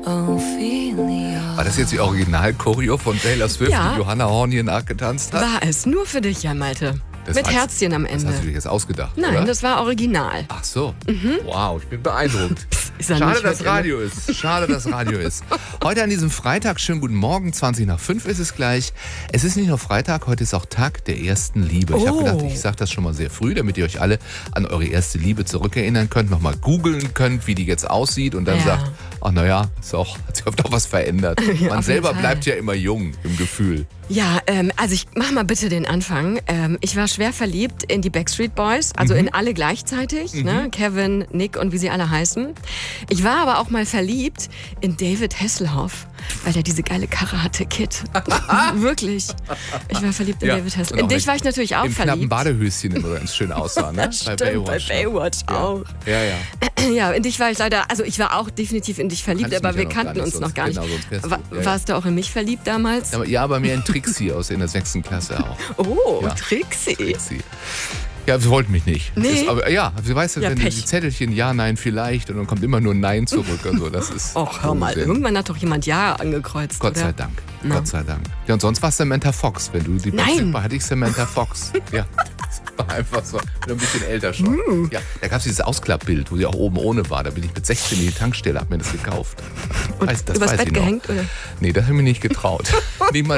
Ophelia. War das jetzt die Original-Choreo von Taylor Swift, Ja. die Johanna Horn hier nachgetanzt hat? War es. Nur für dich, Jan Malte. Das Mit war's- Herzchen am Das Ende. hast du dir jetzt ausgedacht, Nein, oder? das war original. Ach so. Wow, ich bin beeindruckt. Ist er Schade, nicht dass mit ihr, Radio ist. Schade, dass Radio ist. Heute an diesem Freitag, schönen guten Morgen, 20:05 ist es gleich. Es ist nicht nur Freitag, heute ist auch Tag der ersten Liebe. Ich habe Oh. gedacht, ich sage das schon mal sehr früh, damit ihr euch alle an eure erste Liebe zurückerinnern könnt, nochmal googeln könnt, wie die jetzt aussieht und dann Ja. sagt, ach naja, hat sich doch was verändert. Ja, Man auf jeden selber Fall. bleibt ja immer jung im Gefühl. Ja, also ich mach mal bitte den Anfang. Ich war schwer verliebt in die Backstreet Boys, also in alle gleichzeitig, ne? Kevin, Nick und wie sie alle heißen. Ich war aber auch mal verliebt in David Hasselhoff, weil er diese geile Karre hatte, Kid. Wirklich. Ich war verliebt in Ja, David Hasselhoff. und In auch dich mit war ich natürlich auch Im knappen verliebt. Badehöschen immer ganz schön aussah, ne? Stimmt, bei Baywatch auch. Ja, ja. Ja, in dich war ich leider, also ich war auch definitiv in dich verliebt, Kannst aber mich wir ja noch gar kannten nicht, uns noch sonst- gar nicht. genau, sonst wärst du- ja, ja. Warst du auch in mich verliebt damals? Ja, aber mehr in Trixie aus in der 6. Klasse auch. Oh, Ja. Trixie. Trixie. Ja, sie wollte mich nicht. Nee. Aber ja, sie weiß ja, Ja, wenn Pech. die Zettelchen ja, nein, vielleicht und dann kommt immer nur Nein zurück. Also das ist. Och, hör mal, Unsinn. irgendwann hat doch jemand Ja angekreuzt, Gott oder? sei Dank. Na. Gott sei Dank. Ja, und sonst war es Samantha Fox. Wenn du die Nein. Backstreet Boys, hatte ich Samantha Fox. Ja. Das war einfach so. Bin ein bisschen älter schon. Ja, da gab es dieses Ausklappbild, wo sie auch oben ohne war. Da bin ich mit 16 in die Tankstelle, hab mir das gekauft. Und das übers weiß Bett ich noch. gehängt, oder? Nee, das habe ich mir nicht getraut. Niemand